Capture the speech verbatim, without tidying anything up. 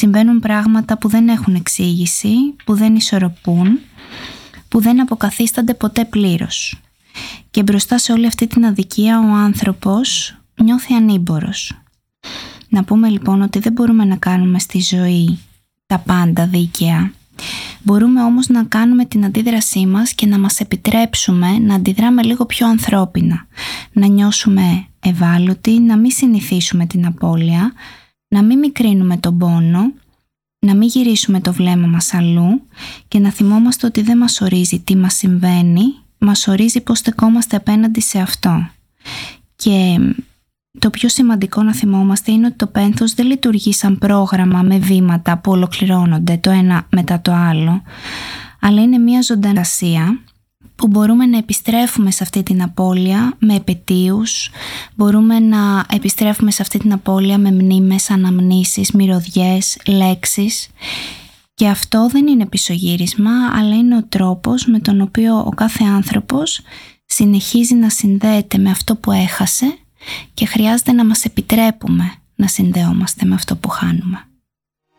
Συμβαίνουν πράγματα που δεν έχουν εξήγηση, που δεν ισορροπούν, που δεν αποκαθίστανται ποτέ πλήρως. Και μπροστά σε όλη αυτή την αδικία ο άνθρωπος νιώθει ανήμπορος. Να πούμε λοιπόν ότι δεν μπορούμε να κάνουμε στη ζωή τα πάντα δίκαια. Μπορούμε όμως να κάνουμε την αντίδρασή μας και να μας επιτρέψουμε να αντιδράμε λίγο πιο ανθρώπινα. Να νιώσουμε ευάλωτοι, να μην συνηθίσουμε την απώλεια, να μην μικρύνουμε τον πόνο, να μην γυρίσουμε το βλέμμα μας αλλού και να θυμόμαστε ότι δεν μας ορίζει τι μας συμβαίνει, μας ορίζει πώς στεκόμαστε απέναντι σε αυτό. Και το πιο σημαντικό να θυμόμαστε είναι ότι το πένθος δεν λειτουργεί σαν πρόγραμμα με βήματα που ολοκληρώνονται το ένα μετά το άλλο, αλλά είναι μια ζωντανασία που μπορούμε να επιστρέφουμε σε αυτή την απώλεια με επετείους, μπορούμε να επιστρέφουμε σε αυτή την απώλεια με μνήμες, αναμνήσεις, μυρωδιές, λέξεις. Και αυτό δεν είναι πισωγύρισμα, αλλά είναι ο τρόπος με τον οποίο ο κάθε άνθρωπος συνεχίζει να συνδέεται με αυτό που έχασε και χρειάζεται να μας επιτρέπουμε να συνδεόμαστε με αυτό που χάνουμε.